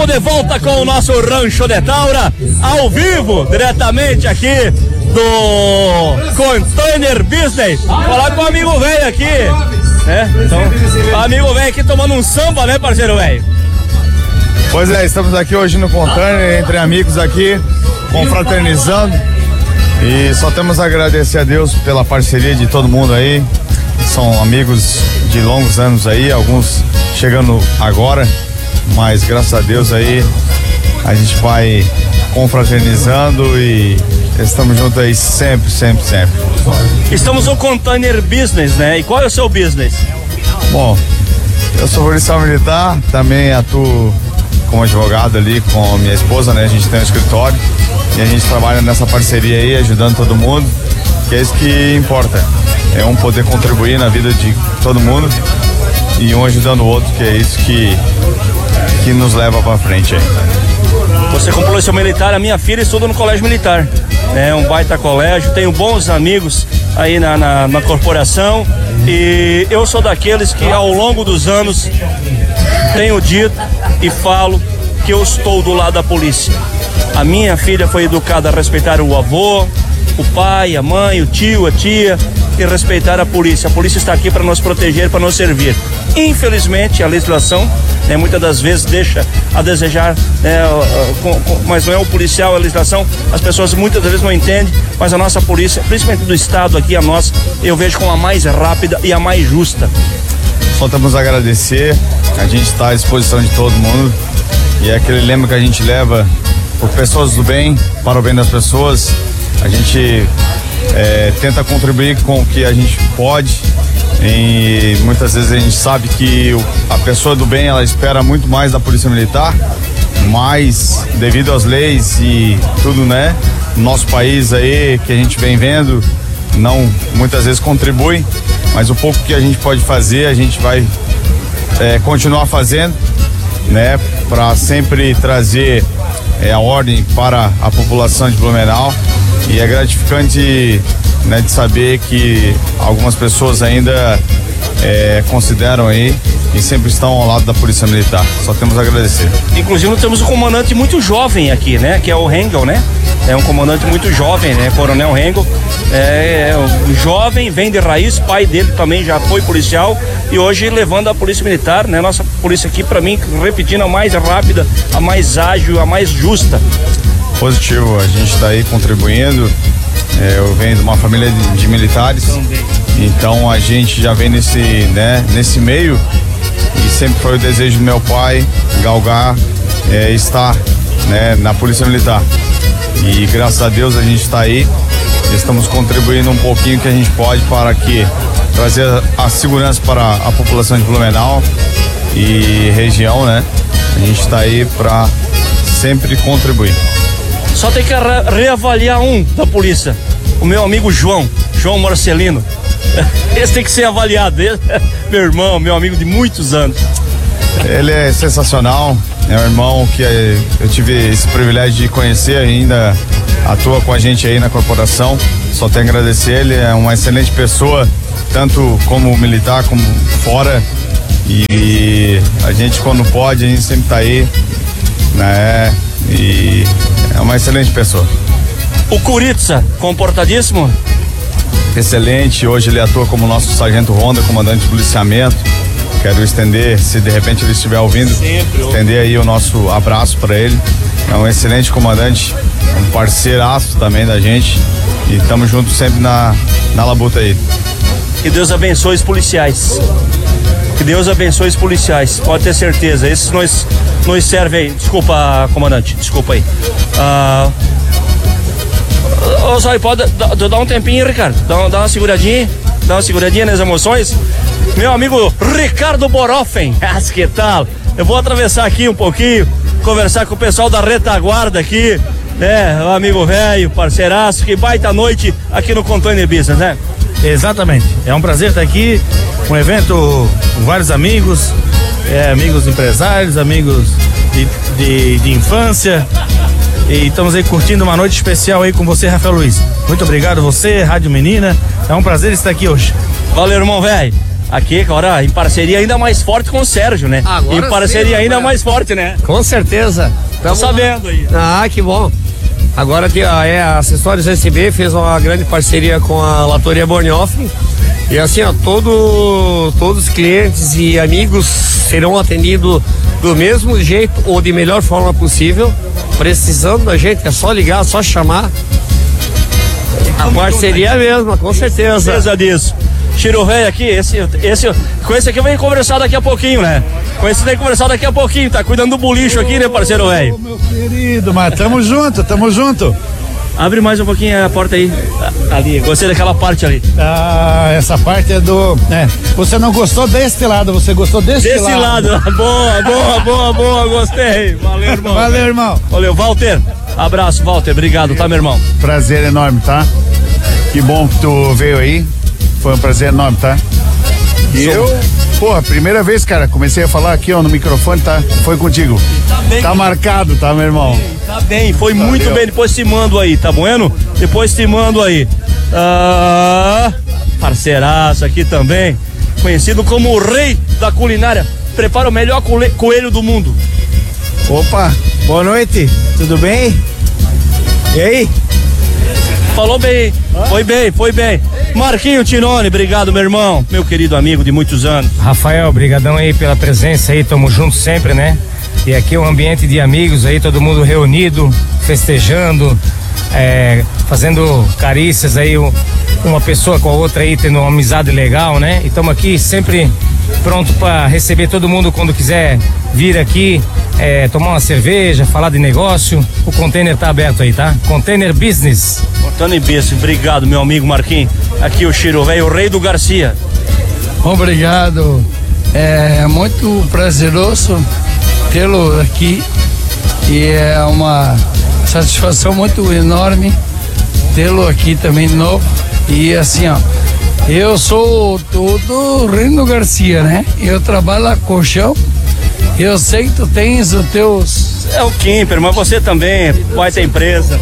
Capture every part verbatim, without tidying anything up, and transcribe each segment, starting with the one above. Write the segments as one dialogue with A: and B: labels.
A: Estamos de volta com o nosso Rancho de Taura, ao vivo, diretamente aqui do Container Business. Falar com o amigo velho aqui, né? Então, o amigo velho aqui tomando um samba, né, parceiro velho?
B: Pois é, estamos aqui hoje no Container, entre amigos aqui, confraternizando. E só temos a agradecer a Deus pela parceria de todo mundo aí. São amigos de longos anos aí, alguns chegando agora, mas graças a Deus aí a gente vai confraternizando e estamos juntos aí sempre, sempre, sempre.
A: Estamos no Container Business, né? E qual é o seu business?
B: Bom, eu sou policial militar, também atuo como advogado ali com a minha esposa, né? A gente tem um escritório e a gente trabalha nessa parceria aí, ajudando todo mundo, que é isso que importa. É um poder contribuir na vida de todo mundo e um ajudando o outro, que é isso que, que nos leva pra frente aí.
A: Você como policial militar, a minha filha estuda no colégio militar, é um baita colégio, tenho bons amigos aí na, na, na corporação e eu sou daqueles que ao longo dos anos tenho dito e falo que eu estou do lado da polícia. A minha filha foi educada a respeitar o avô, o pai, a mãe, o tio, a tia e respeitar a polícia. A polícia está aqui para nos proteger, para nos servir. Infelizmente, a legislação, né, muitas das vezes deixa a desejar, né, com, com, mas não é o policial, é a legislação. As pessoas muitas vezes não entendem, mas a nossa polícia, principalmente do estado aqui, a nossa, eu vejo como a mais rápida e a mais justa.
B: Só temos a agradecer, a gente está à disposição de todo mundo e é aquele lema que a gente leva por pessoas do bem, para o bem das pessoas. A gente é, tenta contribuir com o que a gente pode e muitas vezes a gente sabe que o, a pessoa do bem, ela espera muito mais da polícia militar, mas devido às leis e tudo, né, no nosso país aí que a gente vem vendo, não muitas vezes contribui, mas o pouco que a gente pode fazer, a gente vai é, continuar fazendo, né, para sempre trazer é, a ordem para a população de Blumenau. E é gratificante, né, de saber que algumas pessoas ainda é, consideram aí e sempre estão ao lado da Polícia Militar. Só temos a agradecer.
A: Inclusive nós temos um comandante muito jovem aqui, né? Que é o Hengel, né? É um comandante muito jovem, né? Coronel Hengel. É, é um jovem, vem de raiz, pai dele também já foi policial e hoje levando a Polícia Militar, né? Nossa polícia aqui, para mim, repetindo, a mais rápida, a mais ágil, a mais justa.
B: Positivo, a gente está aí contribuindo. É, eu venho de uma família de, de militares, então a gente já vem nesse, né, nesse meio e sempre foi o desejo do meu pai galgar é, estar, né, na Polícia Militar. E graças a Deus a gente está aí, estamos contribuindo um pouquinho que a gente pode para que trazer a segurança para a população de Blumenau e região, né? A gente está aí para sempre contribuir.
A: Só tem que re reavaliar um da polícia, o meu amigo João, João Marcelino. Esse tem que ser avaliado, esse, meu irmão, meu amigo de muitos anos.
B: Ele é sensacional, é um irmão que eu tive esse privilégio de conhecer, ainda atua com a gente aí na corporação. Só tenho a agradecer, ele é uma excelente pessoa, tanto como militar como fora. E a gente, quando pode, a gente sempre tá aí, né? E é uma excelente pessoa.
A: O Kuritsa, comportadíssimo?
B: Excelente, hoje ele atua como nosso sargento Ronda, comandante de policiamento. Quero estender, se de repente ele estiver ouvindo, sempre estender aí o nosso abraço para ele. É um excelente comandante, um parceiraço também da gente e estamos juntos sempre na, na labuta aí.
A: Que Deus abençoe os policiais. Que Deus abençoe os policiais, pode ter certeza. Esses nós, nós servem aí. Desculpa, comandante, desculpa aí. Ah, ô, só pode dar, dar um tempinho, Ricardo? Dá, dá uma seguradinha, dá uma seguradinha nas emoções. Meu amigo Ricardo Borofen, mas que tal? Eu vou atravessar aqui um pouquinho, conversar com o pessoal da retaguarda aqui, né? O amigo velho, parceiraço, que baita noite aqui no Container Business, né?
C: Exatamente, é um prazer estar aqui, um evento com vários amigos, é, amigos empresários, amigos de, de, de infância, e estamos aí curtindo uma noite especial aí com você, Rafael Luiz. Muito obrigado você, Rádio Menina, é um prazer estar aqui hoje.
A: Valeu, irmão velho. aqui, agora em parceria ainda mais forte com o Sérgio, né?
D: Agora
A: em parceria
D: sim,
A: ainda
D: agora.
A: mais forte, né?
D: Com certeza.
A: Tô sabendo aí.
D: Ah, que bom. Agora que a, é, a Acessórios S B fez uma grande parceria com a Latoria Bornhoff. E assim, ó, todo, todos os clientes e amigos serão atendidos do mesmo jeito ou de melhor forma possível. Precisando da gente, é só ligar, só chamar. A parceria é a mesma, com certeza.
A: Certeza disso. Chiro Velho aqui, esse, esse, com esse aqui eu venho conversar daqui a pouquinho, né? Com esse vem conversar daqui a pouquinho, tá cuidando do bulicho aqui, né, parceiro velho?
E: Meu querido, mas tamo junto, tamo junto.
A: Abre mais um pouquinho a porta aí. Ali, gostei daquela parte ali.
E: Ah, essa parte é do. É, você não gostou deste lado, você gostou deste
A: Desse
E: lado.
A: lado. Boa, boa, boa, boa, gostei. Valeu, irmão.
E: Valeu, irmão.
A: Valeu, Walter. Abraço, Walter. Obrigado, tá, meu irmão?
B: Prazer enorme, tá? Que bom que tu veio aí. Foi um prazer enorme, tá? E eu, pô, primeira vez, cara, comecei a falar aqui, ó, no microfone, tá? Foi contigo.
A: Tá bem.
B: Tá marcado, tá, meu irmão?
A: Tá bem, foi
B: Valeu.
A: muito bem. Depois te mando aí, tá bueno? Depois te mando aí. Ah, parceiraço aqui também, conhecido como o rei da culinária. Prepara o melhor cole- coelho do mundo.
E: Opa, boa noite, tudo bem? E aí?
A: Falou bem, foi bem, foi bem. Marquinho Tirone, obrigado, meu irmão, meu querido amigo de muitos anos.
F: Rafael, brigadão aí pela presença aí, tamo junto sempre, né? E aqui é um ambiente de amigos aí, todo mundo reunido, festejando, é, fazendo carícias aí, um- uma pessoa com a outra aí, tendo uma amizade legal, né? E estamos aqui sempre pronto para receber todo mundo quando quiser vir aqui, é, tomar uma cerveja, falar de negócio. O container tá aberto aí, tá? Container Business.
A: Cortando em berço, obrigado, meu amigo Marquinhos. Aqui o Chiro Velho, o rei do Garcia.
G: Obrigado. É muito prazeroso tê-lo aqui e é uma satisfação muito enorme tê-lo aqui também de novo. E assim, ó, eu sou do, do Reino Garcia, né? Eu trabalho na Colchão. Eu sei que tu tens os teus.
A: É o Kimper, mas você também vai ter empresa.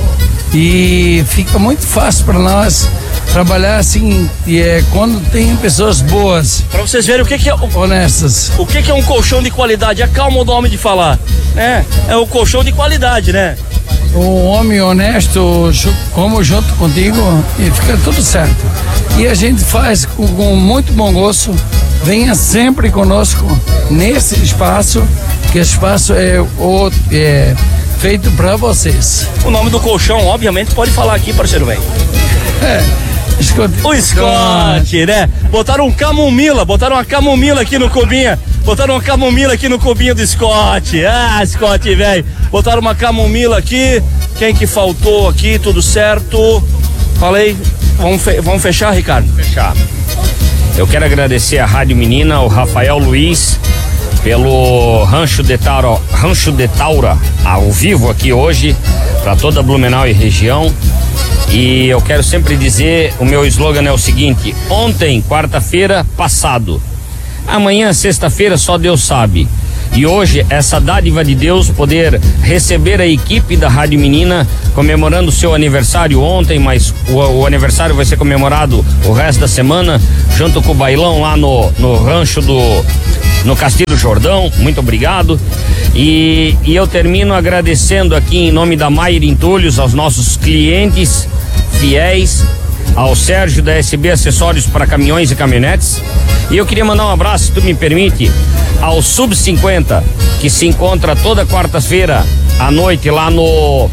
G: E fica muito fácil para nós trabalhar assim, e é quando tem pessoas boas,
A: Pra vocês verem o que que é o,
G: honestas.
A: o que que é um colchão de qualidade. Acalma o nome de falar, né? É o colchão de qualidade, né?
G: Um homem honesto, ju- como junto contigo, e fica tudo certo. E a gente faz com, com muito bom gosto. Venha sempre conosco nesse espaço, que esse espaço é, o, é feito para vocês.
A: O nome do colchão, obviamente, pode falar aqui, parceiro velho.
G: É, escute.
A: O Scott, né? Botaram um camomila, botaram uma camomila aqui no cubinho. Botaram uma camomila aqui no cubinho do Scott. Ah, Scott, velho. Botaram uma camomila aqui. Quem que faltou aqui? Tudo certo? Falei. Vamos, fe- vamos fechar, Ricardo?
H: Fechar. Eu quero agradecer a Rádio Menina, o Rafael Luiz, pelo Rancho de Taura, Rancho de Taura ao vivo aqui hoje, para toda Blumenau e região. E eu quero sempre dizer, o meu slogan é o seguinte: ontem, quarta-feira, passado. Amanhã, sexta-feira, só Deus sabe. E hoje, essa dádiva de Deus, poder receber a equipe da Rádio Menina comemorando o seu aniversário ontem, mas o, o aniversário vai ser comemorado o resto da semana, junto com o bailão lá no, no rancho do no Castilho Jordão. Muito obrigado. E, e eu termino agradecendo aqui em nome da Maier Entulhos aos nossos clientes fiéis, ao Sérgio da S B Acessórios para Caminhões e Caminhonetes. E eu queria mandar um abraço, se tu me permite, ao Sub cinquenta, que se encontra toda quarta-feira à noite lá no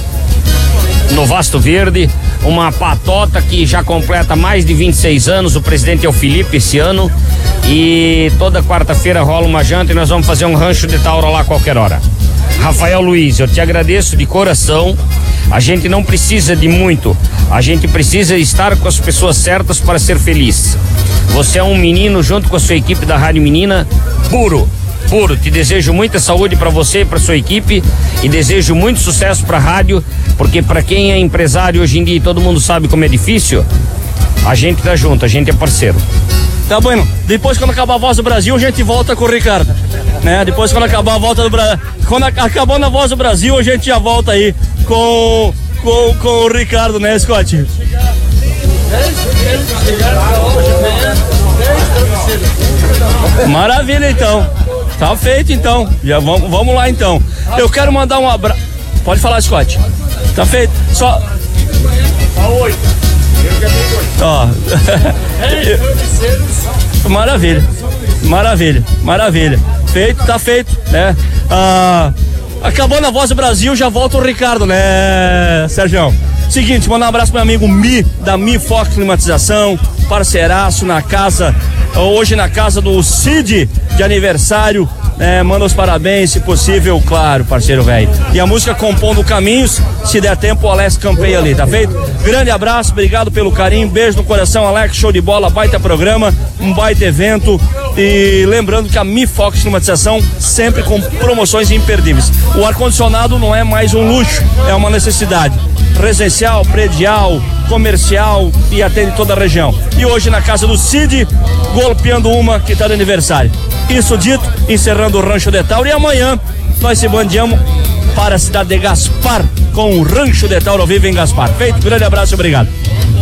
H: no Vasto Verde, uma patota que já completa mais de vinte e seis anos. O presidente é o Felipe esse ano, e toda quarta-feira rola uma janta e nós vamos fazer um rancho de taura lá a qualquer hora. Rafael Luiz, eu te agradeço de coração. A gente não precisa de muito, a gente precisa estar com as pessoas certas para ser feliz. Você é um menino, junto com a sua equipe da Rádio Menina, puro, puro. Te desejo muita saúde para você e para sua equipe, e desejo muito sucesso para a rádio, porque para quem é empresário hoje em dia, todo mundo sabe como é difícil. A gente tá junto, a gente é parceiro.
A: Tá bueno. Depois, quando acabar a Voz do Brasil, a gente volta com o Ricardo, né? Depois, quando acabar a volta do Brasil, quando a- acabou na Voz do Brasil, a gente já volta aí com, com, com o Ricardo, né, Scott? Maravilha, então. Tá feito, então. Já vamos, vamos lá, então. Eu quero mandar um abraço. Pode falar, Scott. Tá feito. Só. Ó. Maravilha. Maravilha. Maravilha. Feito, tá feito, né? Ah, acabando a Voz do Brasil, já volta o Ricardo, né, Sérgio? Seguinte, mandar um abraço pro meu amigo Mi, da Mi Fox Climatização, parceiraço na casa, hoje na casa do Cid, de aniversário, né? Manda os parabéns, se possível, claro, parceiro velho. E a música Compondo Caminhos, se der tempo, o Alex campeia ali, tá feito? Grande abraço, obrigado pelo carinho, beijo no coração, Alex, show de bola, baita programa, um baita evento. E lembrando que a Mi Fox Climatização sempre com promoções imperdíveis. O ar-condicionado não é mais um luxo, é uma necessidade. Residencial, predial, comercial e atende toda a região. E hoje na casa do Cid, golpeando uma que está de aniversário. Isso dito, encerrando o Rancho de Tauro. E amanhã nós se bandeamos para a cidade de Gaspar com o Rancho de Tauro ao vivo em Gaspar. Feito, grande abraço e obrigado.